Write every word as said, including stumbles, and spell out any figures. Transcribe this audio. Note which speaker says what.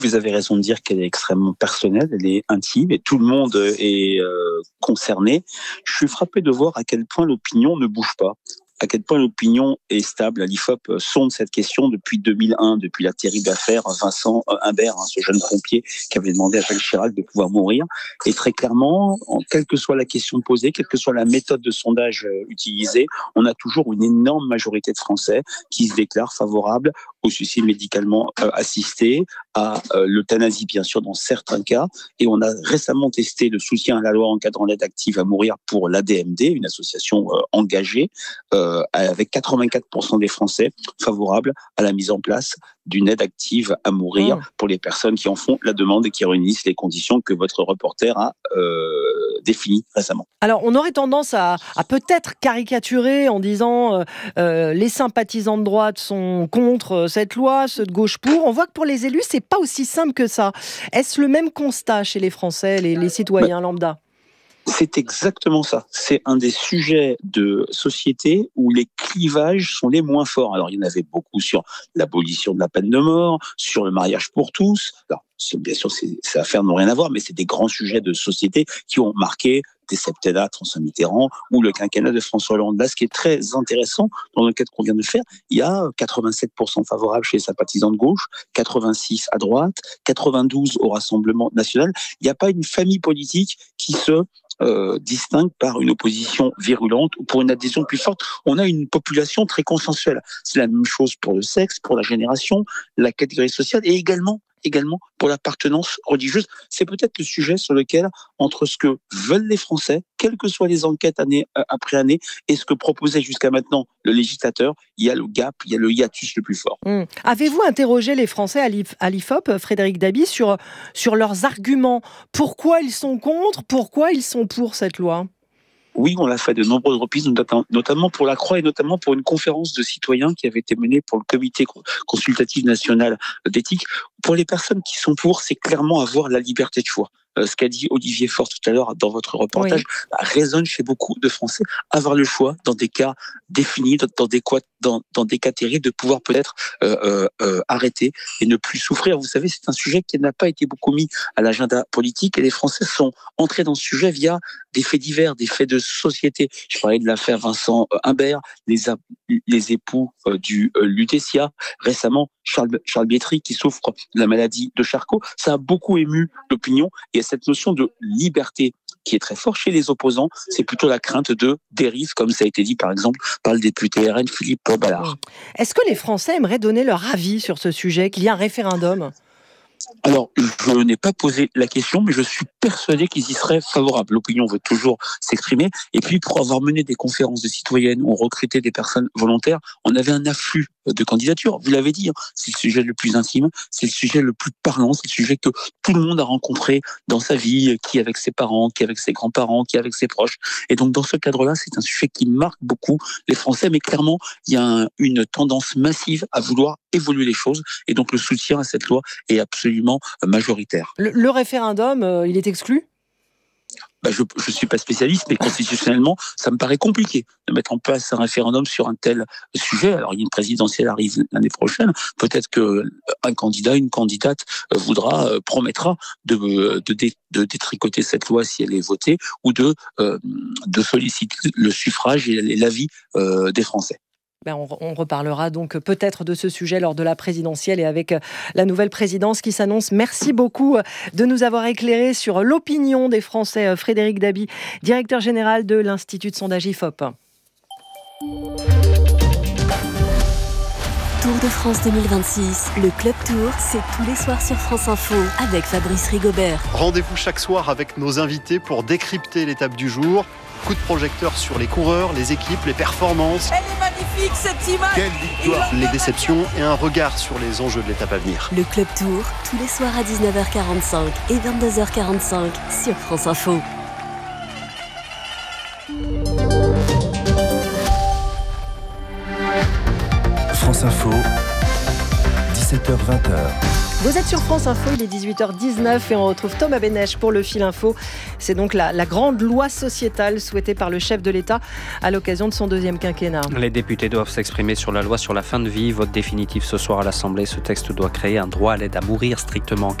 Speaker 1: Vous avez raison de dire qu'elle est extrêmement personnelle, elle est intime et tout le monde est euh, concerné. Je suis frappé de voir à quel point l'opinion ne bouge pas. À quel point l'opinion est stable. L'I F O P sonde cette question depuis deux mille un, depuis la terrible affaire Vincent Humbert, hein, ce jeune pompier qui avait demandé à Jacques Chirac de pouvoir mourir. Et très clairement, quelle que soit la question posée, quelle que soit la méthode de sondage utilisée, on a toujours une énorme majorité de Français qui se déclarent favorables au suicide médicalement euh, assisté, à euh, l'euthanasie bien sûr dans certains cas. Et on a récemment testé le soutien à la loi encadrant l'aide active à mourir pour l'A D M D, une association euh, engagée, euh, avec quatre-vingt-quatre pour cent des Français favorables à la mise en place d'une aide active à mourir mmh. pour les personnes qui en font la demande et qui réunissent les conditions que votre reporter a euh, définies récemment.
Speaker 2: Alors, on aurait tendance à, à peut-être caricaturer en disant euh, euh, les sympathisants de droite sont contre cette loi, ceux de gauche pour. On voit que pour les élus, c'est pas aussi simple que ça. Est-ce le même constat chez les Français, les, les citoyens bah, lambda ?
Speaker 1: C'est exactement ça. C'est un des sujets de société où les clivages sont les moins forts. Alors, il y en avait beaucoup sur l'abolition de la peine de mort, sur le mariage pour tous. Alors, bien sûr, ces, ces affaires n'ont rien à voir, mais c'est des grands sujets de société qui ont marqué des septennats, François Mitterrand ou le quinquennat de François Hollande. Là, ce qui est très intéressant dans l'enquête qu'on vient de faire, il y a quatre-vingt-sept pour cent favorables chez les sympathisants de gauche, quatre-vingt-six à droite, quatre-vingt-douze au Rassemblement national. Il n'y a pas une famille politique qui se Euh, distingue par une opposition virulente ou pour une adhésion plus forte. On a une population très consensuelle. C'est la même chose pour le sexe, pour la génération, la catégorie sociale et également également pour l'appartenance religieuse. C'est peut-être le sujet sur lequel, entre ce que veulent les Français, quelles que soient les enquêtes année après année, et ce que proposait jusqu'à maintenant le législateur, il y a le gap, il y a le hiatus le plus fort.
Speaker 2: Mmh. Avez-vous interrogé les Français à l'I F O P, Frédéric Dabi, sur, sur leurs arguments ? Pourquoi ils sont contre ? Pourquoi ils sont pour cette loi ?
Speaker 1: Oui, on l'a fait de nombreuses reprises, notamment pour la Croix et notamment pour une conférence de citoyens qui avait été menée pour le Comité consultatif national d'éthique. Pour les personnes qui sont pour, c'est clairement avoir la liberté de choix. Euh, ce qu'a dit Olivier Faure tout à l'heure dans votre reportage, oui. bah, résonne chez beaucoup de Français. Avoir le choix dans des cas définis, dans des, dans, dans des cas terribles, de pouvoir peut-être euh, euh, arrêter et ne plus souffrir. Vous savez, c'est un sujet qui n'a pas été beaucoup mis à l'agenda politique et les Français sont entrés dans ce sujet via des faits divers, des faits de société. Je parlais de l'affaire Vincent Humbert, les, les époux euh, du euh, Lutetia, récemment Charles, Charles Bietri qui souffre de la maladie de Charcot. Ça a beaucoup ému l'opinion et cette notion de liberté qui est très forte chez les opposants, c'est plutôt la crainte de dérive, comme ça a été dit par exemple par le député R N Philippe Ballard.
Speaker 2: Est-ce que les Français aimeraient donner leur avis sur ce sujet, qu'il y ait un référendum ?
Speaker 1: Alors, je n'ai pas posé la question, mais je suis persuadé qu'ils y seraient favorables. L'opinion veut toujours s'exprimer. Et puis, pour avoir mené des conférences de citoyennes où on recrutait des personnes volontaires, on avait un afflux de candidatures. Vous l'avez dit, c'est le sujet le plus intime, c'est le sujet le plus parlant, c'est le sujet que tout le monde a rencontré dans sa vie, qui avec ses parents, qui avec ses grands-parents, qui avec ses proches. Et donc, dans ce cadre-là, c'est un sujet qui marque beaucoup les Français, mais clairement, il y a un, une tendance massive à vouloir évoluer les choses. Et donc, le soutien à cette loi est absolument majoritaire.
Speaker 2: Le, le référendum, euh, il est exclu ?
Speaker 1: Bah, je ne suis pas spécialiste, mais constitutionnellement, ça me paraît compliqué de mettre en place un référendum sur un tel sujet. Alors, une présidentielle arrive l'année prochaine. Peut-être qu'un candidat, une candidate voudra, euh, promettra de, de, de, de détricoter cette loi si elle est votée ou de, euh, de solliciter le suffrage et l'avis euh, des Français.
Speaker 2: Ben on, on reparlera donc peut-être de ce sujet lors de la présidentielle et avec la nouvelle présidence qui s'annonce. Merci beaucoup de nous avoir éclairé sur l'opinion des Français. Frédéric Dabi, directeur général de l'Institut de sondage I F O P.
Speaker 3: Tour de France deux mille vingt-six, le Club Tour, c'est tous les soirs sur France Info avec Fabrice Rigobert.
Speaker 4: Rendez-vous chaque soir avec nos invités pour décrypter l'étape du jour. Coup de projecteur sur les coureurs, les équipes, les performances.
Speaker 5: Elle est magnifique cette image.
Speaker 4: Quelle victoire. Les déceptions et un regard sur les enjeux de l'étape à venir.
Speaker 3: Le Club Tour, tous les soirs à dix-neuf heures quarante-cinq et vingt-deux heures quarante-cinq sur France Info.
Speaker 6: France Info, dix-sept heures vingt.
Speaker 2: Vous êtes sur France Info, il est dix-huit heures dix-neuf et on retrouve Thomas Bénèche pour le Fil Info. C'est donc la, la grande loi sociétale souhaitée par le chef de l'État à l'occasion de son deuxième quinquennat.
Speaker 6: Les députés doivent s'exprimer sur la loi sur la fin de vie. Vote définitif ce soir à l'Assemblée. Ce texte doit créer un droit à l'aide à mourir strictement